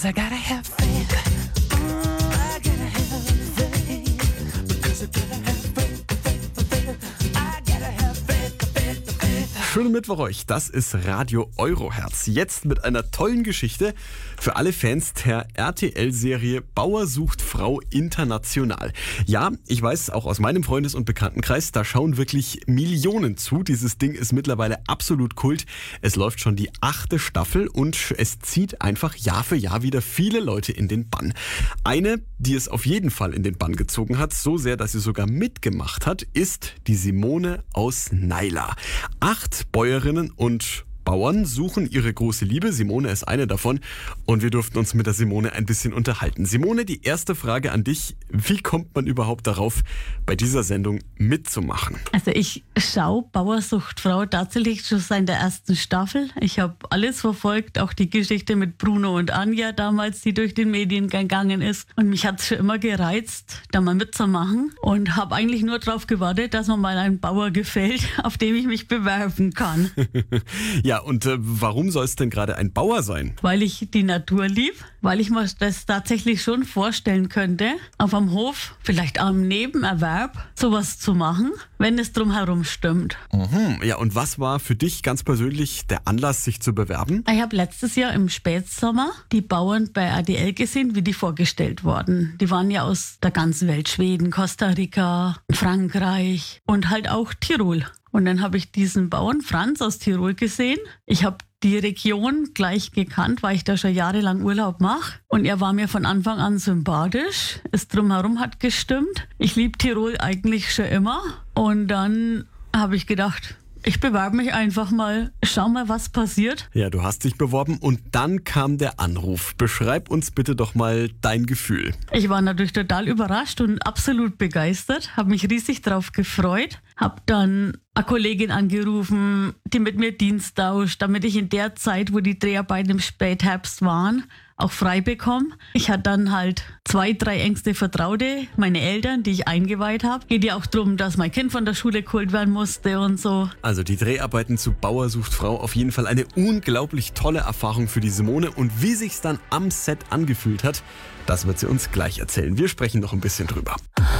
'cause I gotta have faith. I gotta have faith, because I gotta have faith, I gotta have faith. Schönen Mittwoch euch, das ist Radio Euroherz. Jetzt mit einer tollen Geschichte für alle Fans der RTL-Serie Bauer sucht Frau international. Ja, ich weiß, auch aus meinem Freundes- und Bekanntenkreis, da schauen wirklich Millionen zu. Dieses Ding ist mittlerweile absolut Kult. Es läuft schon die 8. Staffel und es zieht einfach Jahr für Jahr wieder viele Leute in den Bann. Eine, die es auf jeden Fall in den Bann gezogen hat, so sehr, dass sie sogar mitgemacht hat, ist die Simone aus Naila. 8 Bäuerinnen und Bauern suchen ihre große Liebe. Simone ist eine davon und wir durften uns mit der Simone ein bisschen unterhalten. Simone, die erste Frage an dich. Wie kommt man überhaupt darauf, bei dieser Sendung mitzumachen? Also ich schaue Bauer sucht Frau tatsächlich schon seit der ersten Staffel. Ich habe alles verfolgt, auch die Geschichte mit Bruno und Anja damals, die durch den Medien gegangen ist. Und mich hat es schon immer gereizt, da mal mitzumachen und habe eigentlich nur darauf gewartet, dass mir mal ein Bauer gefällt, auf dem ich mich bewerben kann. Ja, und warum soll es denn gerade ein Bauer sein? Weil ich die Natur lieb, weil ich mir das tatsächlich schon vorstellen könnte, auf einem Hof, vielleicht auch im Nebenerwerb, sowas zu machen, wenn es drumherum stimmt. Ja, und was war für dich ganz persönlich der Anlass, sich zu bewerben? Ich habe letztes Jahr im Spätsommer die Bauern bei RTL gesehen, wie die vorgestellt wurden. Die waren ja aus der ganzen Welt, Schweden, Costa Rica, Frankreich und halt auch Tirol. Und dann habe ich diesen Bauern Franz aus Tirol gesehen. Ich habe die Region gleich gekannt, weil ich da schon jahrelang Urlaub mache. Und er war mir von Anfang an sympathisch. Das Drumherum hat gestimmt. Ich liebe Tirol eigentlich schon immer. Und dann habe ich gedacht, ich bewerbe mich einfach mal, schau mal, was passiert. Ja, du hast dich beworben und dann kam der Anruf. Beschreib uns bitte doch mal dein Gefühl. Ich war natürlich total überrascht und absolut begeistert, habe mich riesig drauf gefreut, habe dann eine Kollegin angerufen, die mit mir Dienst tauscht, damit ich in der Zeit, wo die Dreharbeiten im Spätherbst waren, auch frei bekomme. Ich hatte dann halt 2, 3 engste Vertraute, meine Eltern, die ich eingeweiht habe. Geht ja auch darum, dass mein Kind von der Schule geholt werden musste und so. Also die Dreharbeiten zu Bauer sucht Frau, auf jeden Fall eine unglaublich tolle Erfahrung für die Simone. Und wie sich's dann am Set angefühlt hat, das wird sie uns gleich erzählen. Wir sprechen noch ein bisschen drüber.